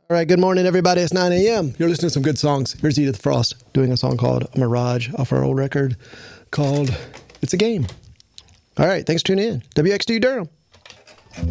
All right, good morning, everybody. It's 9 a.m. You're listening to some good songs. Here's Edith Frost doing a song called Mirage off our old record called It's a Game. All right, thanks for tuning in. WXD Durham.